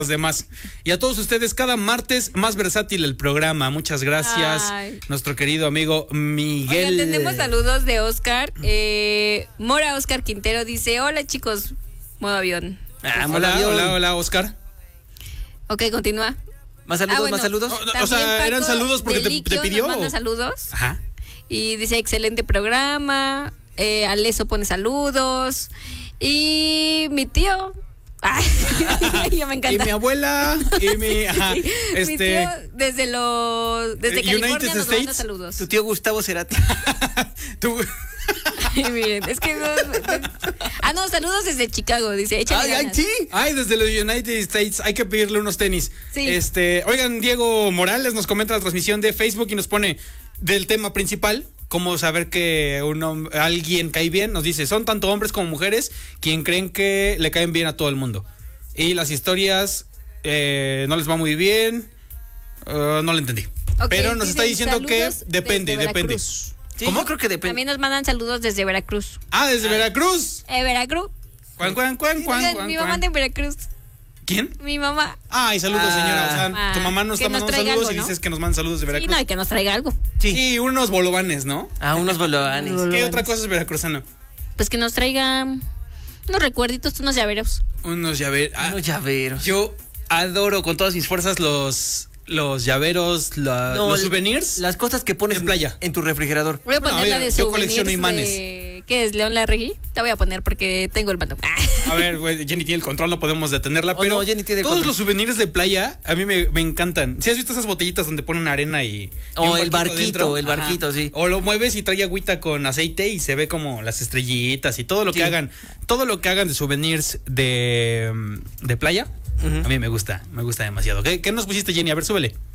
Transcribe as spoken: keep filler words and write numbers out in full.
los demás. Y a todos ustedes, cada martes más versátil el programa. Muchas gracias. Ay. Nuestro querido amigo Miguel. Oigan, tenemos saludos de Oscar. Eh, Mora Oscar Quintero dice: hola chicos, modo avión. Ah, hola, avión. hola, hola, Oscar. Ok, continúa. ¿Más saludos, ah, bueno, más saludos? O, o sea, Paco ¿eran saludos porque te, te pidió? Nos manda saludos. Ajá. Y dice: excelente programa. Eh, Aleso pone saludos. Y mi tío. Ay, ya me encanta. Y mi abuela. Y mi. Ajá, sí, este, mi tío desde los. Desde United California nos States. manda saludos. Tu tío Gustavo Cerati. Tú. Ay, bien, es que no, ah, no, saludos desde Chicago, dice, échale ay, ganas. Ay, sí. Ay, desde los United States, hay que pedirle unos tenis. Sí. Este, oigan, Diego Morales nos comenta la transmisión de Facebook y nos pone del tema principal, cómo saber que un, alguien cae bien. Nos dice, son tanto hombres como mujeres quien creen que le caen bien a todo el mundo. Y las historias eh, no les va muy bien. Uh, no lo entendí. Okay, pero nos está diciendo que depende, depende. Sí, ¿cómo? Creo que depende. También nos mandan saludos desde Veracruz. Ah, desde ah. Veracruz. Eh, Veracruz. Cuan, cuan, cuan, cuan, Oigan, cuan, mi mamá cuan. de Veracruz. ¿Quién? Mi mamá. Ay, saludos, ah, señora. O sea, ah, tu mamá nos está mandando saludos algo, ¿no? Y dices que nos mandan saludos de Veracruz. Sí, no, y que nos traiga algo. Sí, sí, unos bolovanes, ¿no? Ah, unos bolovanes. ¿Qué otra cosa es veracruzano? Pues que nos traiga unos recuerditos, unos llaveros. Unos llaveros. Ah, unos llaveros. Yo adoro con todas mis fuerzas los... Los llaveros, la, no, los souvenirs. Las cosas que pones en playa. En tu refrigerador. Voy a poner no, la de yo souvenirs colecciono imanes. De... ¿Qué es? ¿León Larregui? Te voy a poner porque tengo el mando. A ver, güey, Jenny tiene el control, no podemos detenerla. Oh, pero no, Jenny tiene todos control. Los souvenirs de playa a mí me, me encantan. ¿Sí has visto esas botellitas donde ponen arena y... O y oh, el barquito, dentro? el barquito, Ajá. sí. O lo mueves y trae agüita con aceite y se ve como las estrellitas y todo lo sí. que hagan. Todo lo que hagan de souvenirs de, de playa, uh-huh. a mí me gusta, me gusta demasiado. ¿Qué, ¿Qué nos pusiste, Jenny? A ver, súbele.